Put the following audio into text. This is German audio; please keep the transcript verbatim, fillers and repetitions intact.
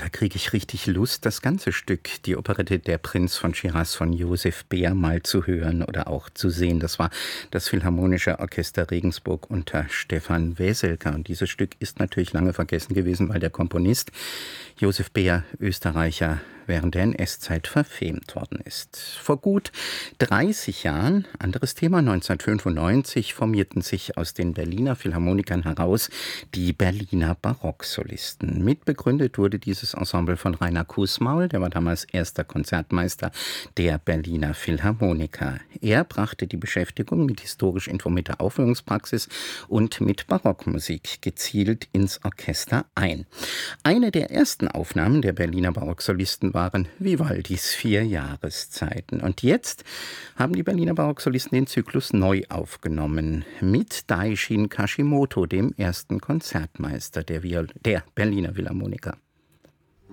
kriege ich richtig Lust, das ganze Stück, die Operette Der Prinz von Shiraz von Josef Beer, mal zu hören oder auch zu sehen. Das war das Philharmonische Orchester Regensburg unter Stefan Weselka. Und dieses Stück ist natürlich lange vergessen gewesen, weil der Komponist Josef Beer, Österreicher, während der N S-Zeit verfemt worden ist. Vor gut dreißig Jahren, anderes Thema, neunzehnhundertfünfundneunzig, formierten sich aus den Berliner Philharmonikern heraus die Berliner Barocksolisten. Mitbegründet wurde dieses Ensemble von Rainer Kußmaul, der war damals erster Konzertmeister der Berliner Philharmoniker. Er brachte die Beschäftigung mit historisch informierter Aufführungspraxis und mit Barockmusik gezielt ins Orchester ein. Eine der ersten Aufnahmen der Berliner Barocksolisten waren Vivaldis Vier Jahreszeiten. Und jetzt haben die Berliner Barocksolisten den Zyklus neu aufgenommen mit Daishin Kashimoto, dem ersten Konzertmeister der, Viol- der Berliner Philharmoniker.